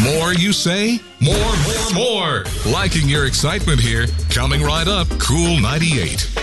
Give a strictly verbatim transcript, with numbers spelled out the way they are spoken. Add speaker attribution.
Speaker 1: More, you say? More, more, more. Liking your excitement here. Coming right up, Cool ninety-eight.